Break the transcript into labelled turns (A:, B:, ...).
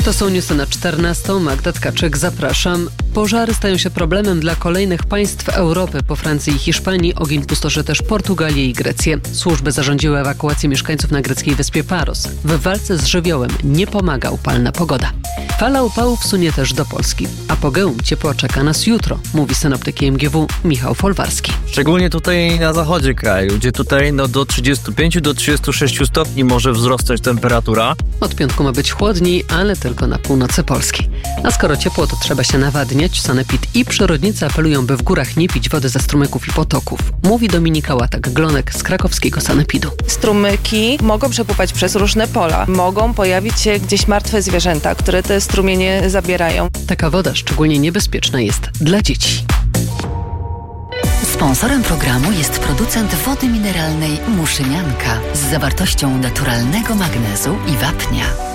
A: To są newsy na 14. Magda Tkaczyk, zapraszam. Pożary stają się problemem dla kolejnych państw Europy. Po Francji i Hiszpanii ogień pustoszy też Portugalię i Grecję. Służby zarządziły ewakuację mieszkańców na greckiej wyspie Paros. W walce z żywiołem nie pomaga upalna pogoda. Fala upałów sunie też do Polski. Apogeum ciepła czeka nas jutro, mówi synoptyk MGW Michał Folwarski.
B: Szczególnie tutaj na zachodzie kraju, gdzie tutaj do 35 do 36 stopni może wzrastać temperatura.
A: Od piątku ma być chłodniej, ale tylko na północy Polski. A skoro ciepło, to trzeba się nawadniać. Sanepid i przyrodnicy apelują, by w górach nie pić wody ze strumyków i potoków. Mówi Dominika Łatak-Glonek z krakowskiego Sanepidu.
C: Strumyki mogą przepływać przez różne pola. Mogą pojawić się gdzieś martwe zwierzęta, które te strumienie zabierają.
A: Taka woda szczególnie niebezpieczna jest dla dzieci.
D: Sponsorem programu jest producent wody mineralnej Muszynianka z zawartością naturalnego magnezu i wapnia.